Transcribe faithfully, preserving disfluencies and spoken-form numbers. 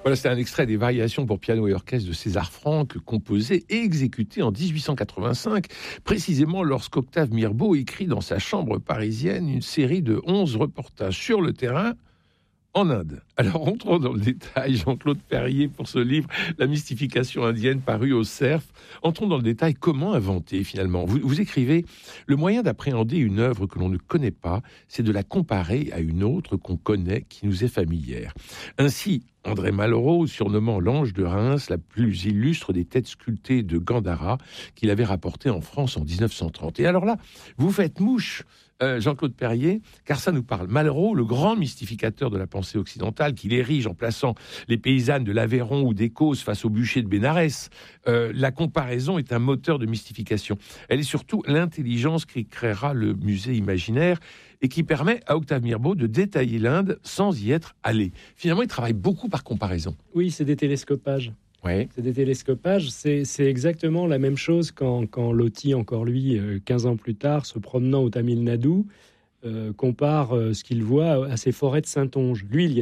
Voilà, c'est un extrait des variations pour piano et orchestre de César Franck, composé et exécuté en dix-huit cent quatre-vingt-cinq, précisément lorsqu'Octave Mirbeau écrit dans sa chambre parisienne une série de onze reportages sur le terrain en Inde. Alors, rentrons dans le détail, Jean-Claude Perrier, pour ce livre, La mystification indienne, paru au Cerf. Entrons dans le détail, comment inventer finalement ? Vous, vous écrivez, le moyen d'appréhender une œuvre que l'on ne connaît pas, c'est de la comparer à une autre qu'on connaît, qui nous est familière. Ainsi, André Malraux, surnommant l'ange de Reims, la plus illustre des têtes sculptées de Gandhara, qu'il avait rapportée en France en dix-neuf cent trente. Et alors là, vous faites mouche, Euh, Jean-Claude Perrier, car ça nous parle. Malraux, le grand mystificateur de la pensée occidentale, qu'il érige en plaçant les paysannes de l'Aveyron ou des Causses face au bûcher de Bénarès. Euh, la comparaison est un moteur de mystification. Elle est surtout l'intelligence qui créera le musée imaginaire et qui permet à Octave Mirbeau de détailler l'Inde sans y être allé. Finalement, il travaille beaucoup par comparaison. Oui, c'est des télescopages. Ouais. C'est des télescopages. C'est, c'est exactement la même chose quand, quand Loti, encore lui, quinze ans plus tard, se promenant au Tamil Nadu, euh, compare euh, ce qu'il voit à ces forêts de Saintonge. Lui, il y a